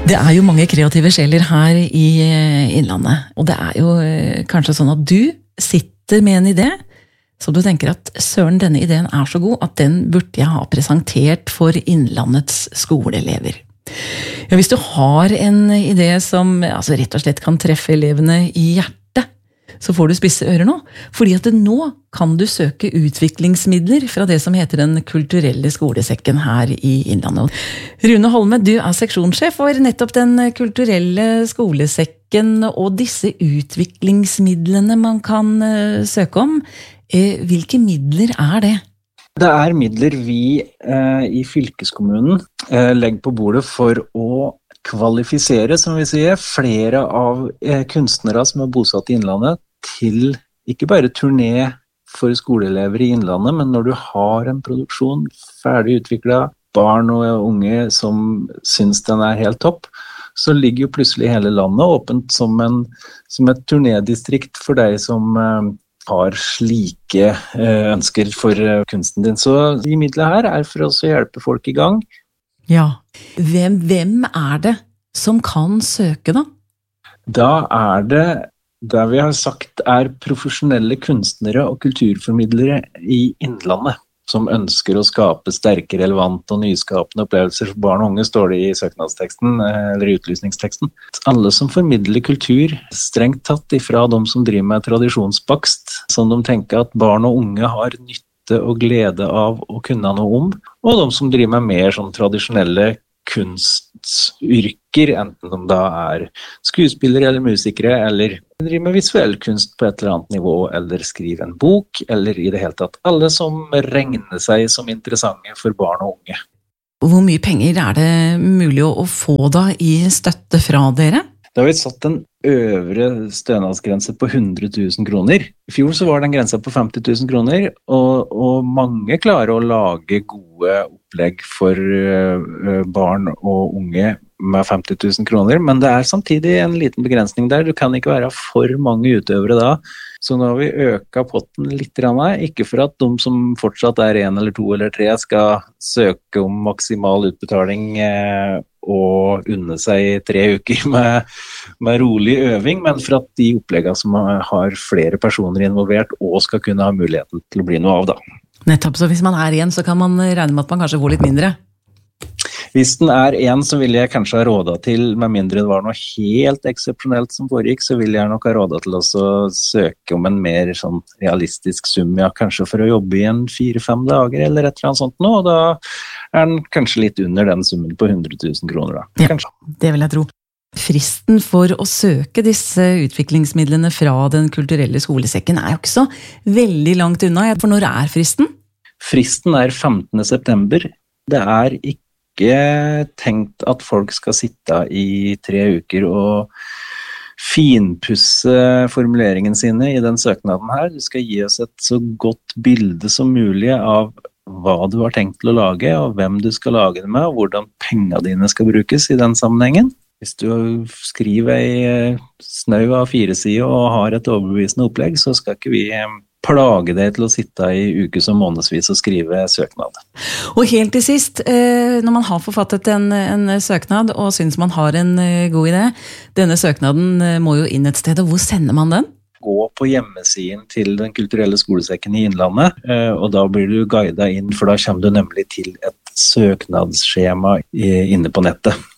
Det jo mange kreative sjeler her i Innlandet, og det jo kanskje sånn at du sitter med en idé, så du tenker at søren, denne ideen så god at den burde jeg ha presentert for Innlandets skoleelever. Ja, hvis du har en idé som rett og slett kan treffe elevene i hjertet, så får du spisse ører nå, fordi at nå kan du søke utviklingsmidler fra det som heter Den kulturelle skolesekken her i Innlandet. Rune Holme, du seksjonssjef for nettopp Den kulturelle skolesekken, og disse utviklingsmidlene man kan søke om. Hvilke midler det? Det midler vi i fylkeskommunen legger på bordet for å kvalifisere, som vi sier, flere av kunstnere som bosatt i Innlandet til ikke bare turné for skoleelever i Innlandet, men når du har en produksjon ferdig utviklet, barn og unge som synes den helt topp, så ligger jo plutselig hele landet åpent som et turnédistrikt for deg som har slike ønsker for kunsten din. Så de midlene her for oss å hjelpe folk i gang. Ja. Hvem det som kan søke da? Da det vi har sagt profesjonelle kunstnere og kulturformidlere i Innlandet, som ønsker å skape sterke, relevante og nyskapende opplevelser for barn og unge, står det i søknadsteksten, eller utlysningsteksten. Alle som formidler kultur, strengt tatt ifra de som driver med tradisjonsbakst, som de tenker at barn og unge har nytte og glede av å kunne noe om, og de som driver med mer sånn tradisjonelle kunstyrker, enten de da skuespillere eller musikere, eller driver med visuell kunst på et eller annet nivå, eller skriver en bok, eller i det hele tatt alle som regner seg som interessante for barn og unge. Hvor mye penger det mulig å få da i støtte fra dere? Da har vi satt en øvre stønadsgrense på 100 000 kroner. I fjor så var den grensa på 50 000 kroner, og mange klarer å lage gode opplegg for barn og unge med 50 000 kroner, men det samtidig en liten begrensning der. Du kan ikke være for mange utøvere da, så nå har vi øket potten litt, ikke for at de som fortsatt 1 eller 2 eller 3 skal søke om maksimal utbetaling og unne seg 3 uker med rolig øving, men for at de oppleggene som har flere personer involvert og skal kunne ha muligheten til å bli noe av da. Nettopp, så hvis man 1, så kan man regne med at man kanskje får litt mindre? Hvis den 1, så vil jeg kanskje ha rådet til, med mindre det var noe helt eksepsjonelt som foregikk, så vil jeg nok ha rådet til å søke om en mer sånn realistisk sum, ja, kanskje for å jobbe i 4-5 dager eller et eller annet sånt nå, og da den kanskje litt under den summen på 100 000 kroner da. Ja, det vil jeg tro. Fristen for å søke disse utviklingsmidlene fra Den kulturelle skolesekken jo ikke så veldig langt unna, for når fristen? Fristen 15. september. Det ikke tenkt at folk skal sitte i 3 uker og finpusse formuleringen sine i den søknaden her. Du skal gi oss et så godt bilde som mulig av hva du har tenkt til å lage, og hvem du skal lage det med, og hvordan pengene dine skal brukes i den sammenhengen. Hvis du skriver en snau av 4-side og har et overbevisende opplegg, så skal ikke vi plage deg til å sitte i ukes og månedsvis og skrive søknad. Og helt til sist, når man har forfattet en søknad og synes man har en god idé, denne søknaden må jo inn et sted, og hvor sender man den? Gå på hjemmesiden til Den kulturelle skolesekken i Innlandet, og da blir du guidet inn, for da kommer du nemlig til et søknadsskjema inne på nettet.